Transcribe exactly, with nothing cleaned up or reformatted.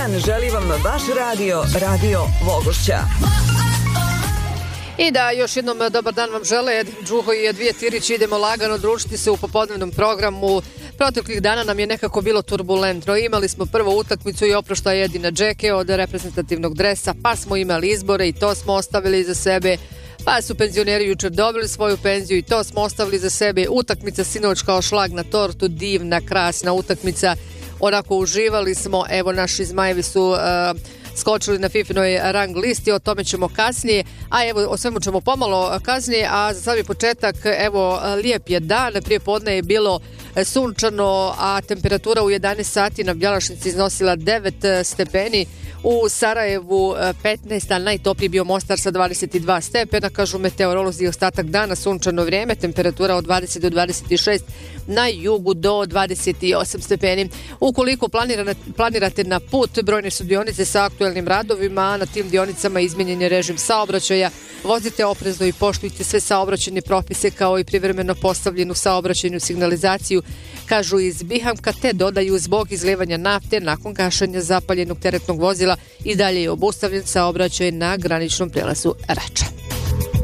dan želi vam vaš radio, Radio Vogošća. I da, još jednom dobar dan vam žele Edin Đuho i Edvije Tirić. Idemo lagano družiti se u popodnevnom programu. Proteklih dana nam je nekako bilo turbulentno. Imali smo prvu utakmicu i oproštaj Edina Džeke od reprezentativnog dresa, pa smo imali izbore i to smo ostavili iza sebe. Pa su penzioneri jučer dobili svoju penziju i to smo ostavili za sebe. Utakmica sinoć kao šlag na tortu, divna, krasna utakmica. Onako uživali smo, evo naši Zmajevi su uh, skočili na Fifinoj rang listi, o tome ćemo kasnije, a evo o svemu ćemo pomalo kasnije, a za sami početak, evo lijep je dan, prije podne je bilo sunčano, a temperatura u jedanaest sati na Bjelašnici iznosila devet stepeni, u Sarajevu petnaest, a najtopliji bio Mostar sa dvadeset dva stepena, kažu meteorolozi. Ostatak dana sunčano vrijeme, temperatura od dvadeset do dvadeset šest, na jugu do dvadeset osam stepeni. Ukoliko planirate, planirate na put, brojne su dionice sa aktuelnim radovima, a na tim dionicama izmijenjen je režim saobraćaja. Vozite oprezno i poštujte sve saobraćajne propise kao i privremeno postavljenu saobraćajnu signalizaciju, kažu iz Bihamka, te dodaju zbog izlijevanja nafte nakon gašenja zapaljenog teretnog vozila i dalje je obustavljen saobraćaj na graničnom prijelazu Rača.